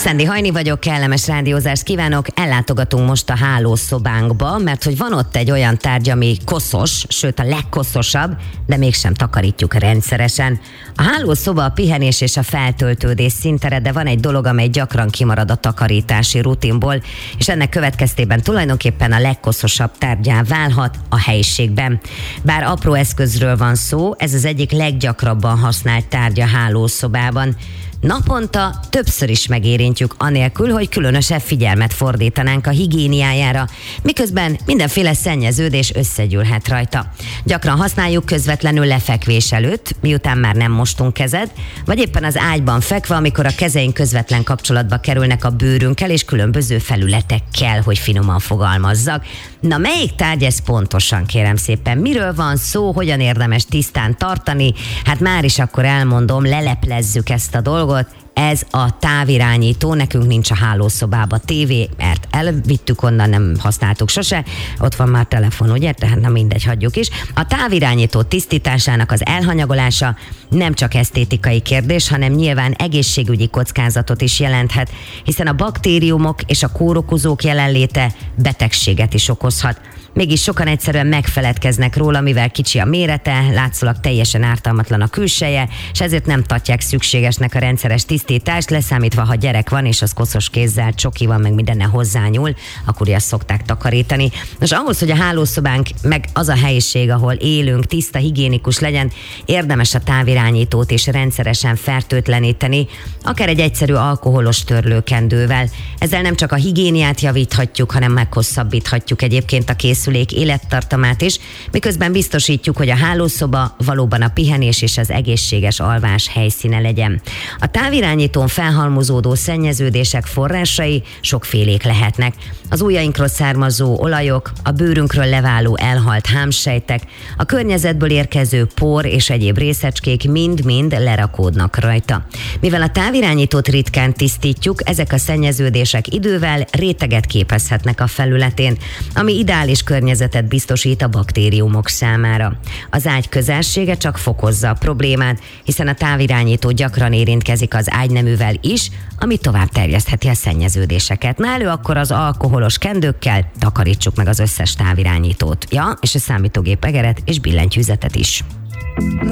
Szendi Hajni vagyok, kellemes rádiózást kívánok. Ellátogatunk most a hálószobánkba, mert hogy van ott egy olyan tárgy, ami koszos, sőt a legkoszosabb, de mégsem takarítjuk rendszeresen. A hálószoba a pihenés és a feltöltődés szintere, de van egy dolog, amely gyakran kimarad a takarítási rutinból, és ennek következtében tulajdonképpen a legkoszosabb tárgyá válhat a helyiségben. Bár apró eszközről van szó, ez az egyik leggyakrabban használt tárgy a hálószobában. Naponta többször is megérintjük anélkül, hogy különösebb figyelmet fordítanánk a higiéniájára, miközben mindenféle szennyeződés összegyűlhet rajta. Gyakran használjuk közvetlenül lefekvés előtt, miután már nem mostunk kezet, vagy éppen az ágyban fekve, amikor a kezeink közvetlen kapcsolatba kerülnek a bőrünkkel és különböző felületekkel, hogy finoman fogalmazzak. Na, melyik tárgy ez pontosan, kérem szépen? Miről van szó, hogyan érdemes tisztán tartani? Hát már is akkor elmondom, leleplezzük ezt a dolgot. Ez a távirányító, nekünk nincs a hálószobában tévé, mert elvittük onnan, nem használtuk sose, ott van már telefon, ugye? Tehát na mindegy, hagyjuk is. A távirányító tisztításának az elhanyagolása nem csak esztétikai kérdés, hanem nyilván egészségügyi kockázatot is jelenthet, hiszen a baktériumok és a kórokozók jelenléte betegséget is okozhat. Mégis sokan egyszerűen megfeledkeznek róla, mivel kicsi a mérete, látszólag teljesen ártalmatlan a külseje, és ezért nem tartják szükségesnek a rendszeres tisztítást, leszámítva, ha gyerek van, és az koszos kézzel, csokival, meg mindennel hozzányúl, akkor ezt szokták takarítani. Most ahhoz, hogy a hálószobánk, meg az a helyiség, ahol élünk, tiszta, higiénikus legyen, érdemes a távirányítót is rendszeresen fertőtleníteni, akár egy egyszerű alkoholos törlőkendővel. Ezzel nem csak a higiéniát javíthatjuk, hanem meghosszabbíthatjuk egyébként a készülék élettartamát is, miközben biztosítjuk, hogy a hálószoba valóban a pihenés és az egészséges alvás helyszíne legyen. A távirányítón felhalmozódó szennyeződések forrásai sokfélék lehetnek. Az ujjainkról származó olajok, a bőrünkről leváló elhalt hámsejtek, a környezetből érkező por és egyéb részecskék mind-mind lerakódnak rajta. Mivel a távirányítót ritkán tisztítjuk, ezek a szennyeződések idővel réteget képezhetnek a felületén, ami ideális környezetet biztosít a baktériumok számára. Az ágy közelsége csak fokozza a problémát, hiszen a távirányító gyakran érintkezik az ágyneművel is, ami tovább terjesztheti a szennyeződéseket. Na, elő akkor az alkoholos kendőkkel takarítsuk meg az összes távirányítót. Ja, és a számítógép egeret és billentyűzetet is.